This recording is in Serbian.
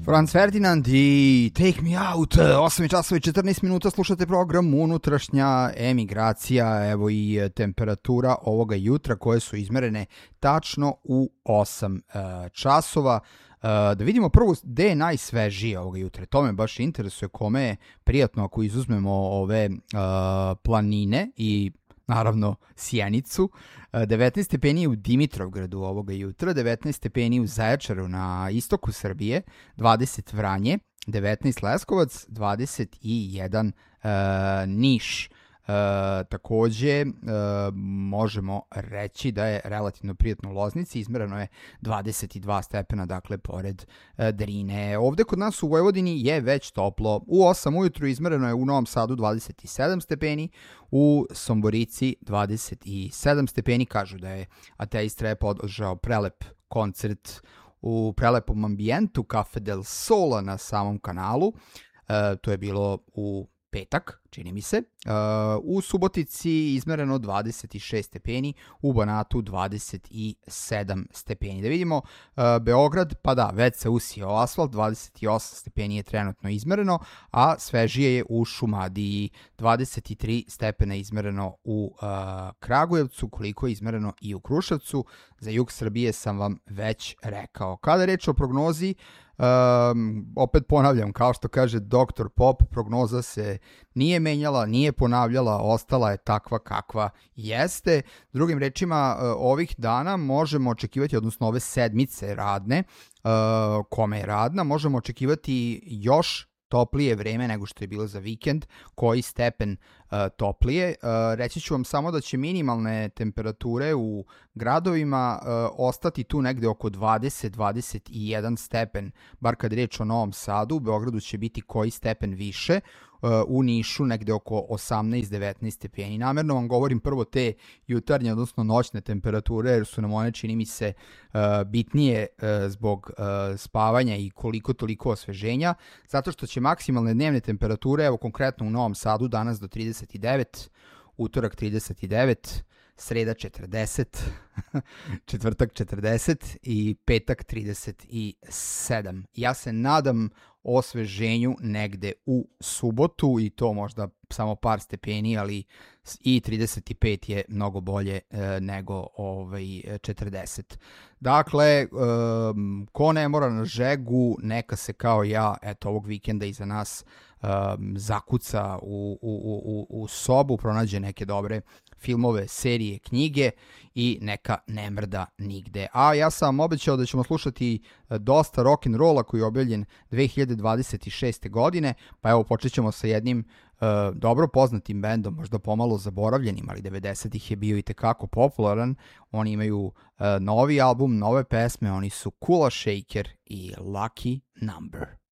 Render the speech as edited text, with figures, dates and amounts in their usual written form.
Franz Ferdinand i Take Me Out, 8 časova i 14 minuta, slušate program Unutrašnja emigracija, evo i temperatura ovoga jutra koje su izmerene tačno u 8 časova. Da vidimo prvo gde je najsvežije ovoga jutra, to me baš interesuje, kome je prijatno ako izuzmemo ove planine i naravno Sjenicu. 19 stepeni u Dimitrovgradu ovoga jutra, 19 stepeni u Zaječaru na istoku Srbije, 20 Vranje, 19 Leskovac, 21 Niš. Takođe možemo reći da je relativno prijatno u Loznici, izmereno je 22 stepena, dakle pored Drine. Ovde kod nas u Vojvodini je već toplo, u 8 ujutru izmereno je u Novom Sadu 27 stepeni, u Somborici 27 stepeni, kažu da je Ateist Rap održao prelep koncert u prelepom ambijentu Cafe del Sola na samom kanalu, to je bilo u petak, čini mi se. U Subotici izmereno 26 stepeni, u Banatu 27 stepeni. Da vidimo Beograd, pa da, već se usio asfalt, 28 stepeni je trenutno izmereno, a svežije je u Šumadiji, 23 stepena izmereno u Kragujevcu, koliko je izmereno i u Kruševcu. Za jug Srbije sam vam već rekao. Kada je reč o prognozi, opet ponavljam, kao što kaže Dr. Pop, prognoza se nije menjala, nije ponavljala, ostala je takva kakva jeste. Drugim rečima, ovih dana možemo očekivati, odnosno ove sedmice radne, kome je radna, možemo očekivati još toplije vreme nego što je bilo za vikend, koji stepen toplije. Reći ću vam samo da će minimalne temperature u gradovima ostati tu negde oko 20-21 stepen, bar kad reč o Novom Sadu. U Beogradu će biti koji stepen više, u Nišu negde oko 18-19 stepeni. Namerno vam govorim prvo te jutarnje, odnosno noćne temperature, jer su nam one, čini mi se, bitnije zbog spavanja i koliko toliko osveženja, zato što će maksimalne dnevne temperature, evo konkretno u Novom Sadu danas do 39, utorak 39, sreda 40, četvrtak 40 i petak 37. Ja se nadam osveženju negde u subotu i to možda samo par stepeni, ali i 35 je mnogo bolje nego 40. Dakle, ko ne mora na žegu, neka se kao ja, eto, ovog vikenda iza nas zakuca u sobu, pronađe neke dobre filmove, serije, knjige i neka ne mrda nigde. A ja sam obećao da ćemo slušati dosta rock'n'rolla koji je objavljen 2026. godine, pa evo počet ćemo sa jednim dobro poznatim bendom, možda pomalo zaboravljenim, ali 90-ih je bio i tekako popularan. Oni imaju novi album, nove pesme, oni su Kula Shaker i Lucky Number.